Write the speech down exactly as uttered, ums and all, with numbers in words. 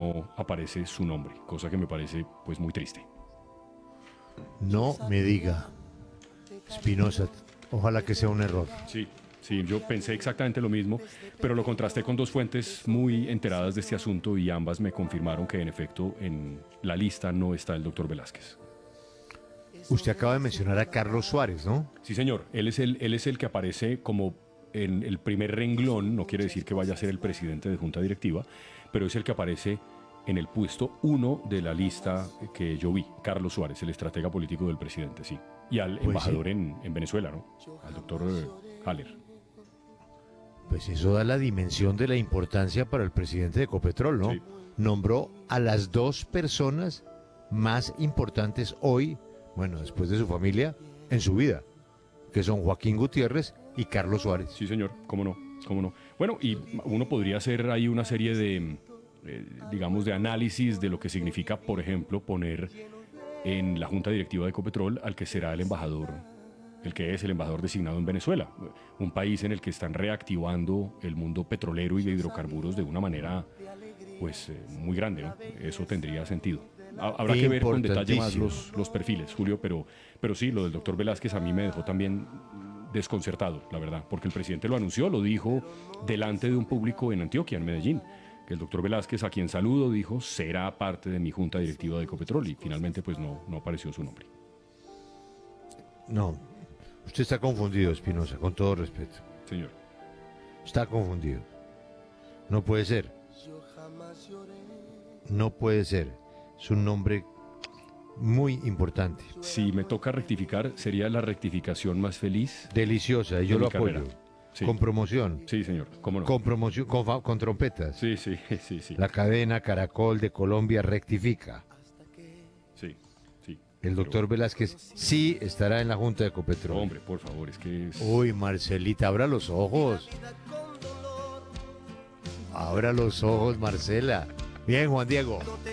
no aparece su nombre, cosa que me parece pues muy triste. No me diga, Espinosa, ojalá que sea un error. Sí, sí, yo pensé exactamente lo mismo, pero lo contrasté con dos fuentes muy enteradas de este asunto y ambas me confirmaron que en efecto en la lista no está el doctor Velázquez. Usted acaba de mencionar a Carlos Suárez, ¿no? Sí, señor, él es el, él es el que aparece como en el primer renglón, no quiere decir que vaya a ser el presidente de junta directiva, pero es el que aparece en el puesto uno de la lista que yo vi, Carlos Suárez, el estratega político del presidente, sí. Y al Pues embajador sí. en, en Venezuela, ¿no? Al doctor eh, Haller. Pues eso da la dimensión de la importancia para el presidente de Ecopetrol, ¿no? Sí. Nombró a las dos personas más importantes hoy, bueno, después de su familia, en su vida, que son Joaquín Gutiérrez y Carlos Suárez. Sí, señor, cómo no, cómo no. Bueno, y uno podría hacer ahí una serie de, eh, digamos, de análisis de lo que significa, por ejemplo, poner en la junta directiva de Ecopetrol al que será el embajador, el que es el embajador designado en Venezuela, un país en el que están reactivando el mundo petrolero y de hidrocarburos de una manera, pues, eh, muy grande, ¿no? Eso tendría sentido. Ha- Habrá que ver con detalle más los, los perfiles, Julio, pero, pero sí, lo del doctor Velázquez a mí me dejó también desconcertado, la verdad, porque el presidente lo anunció, lo dijo delante de un público en Antioquia, en Medellín, que el doctor Velázquez, a quien saludo, dijo, será parte de mi junta directiva de Ecopetrol, y finalmente pues no, no apareció su nombre. No, usted está confundido, Espinosa, con todo respeto. Señor. Está confundido. No puede ser. No puede ser. Es un nombre muy importante. Si me toca rectificar, sería la rectificación más feliz. Deliciosa, y yo de mi lo apoyo. carrera. Sí. Con promoción. Sí, señor, cómo no. Con promoción, con, fa- con trompetas. Sí, sí, sí, sí. La cadena Caracol de Colombia rectifica. Sí, sí. El doctor Velázquez sí estará en la Junta de Pero, Ecopetrol. hombre, por favor, es que es... Uy, Marcelita, abra los ojos. Abra los ojos, Marcela. Bien, Juan Diego.